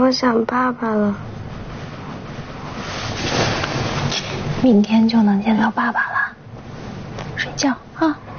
我想爸爸了。 明天就能见到爸爸了，睡觉啊。